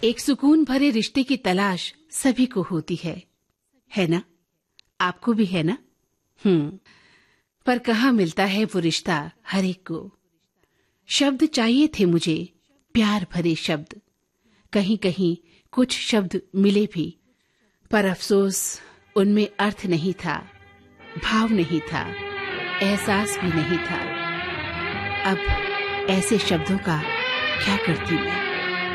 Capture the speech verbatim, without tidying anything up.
एक सुकून भरे रिश्ते की तलाश सभी को होती है, है ना? आपको भी है ना? हम्म, पर कहाँ मिलता है वो रिश्ता हर एक को। शब्द चाहिए थे मुझे, प्यार भरे शब्द। कहीं कहीं कुछ शब्द मिले भी, पर अफसोस उनमें अर्थ नहीं था, भाव नहीं था, एहसास भी नहीं था। अब ऐसे शब्दों का क्या करती मैं।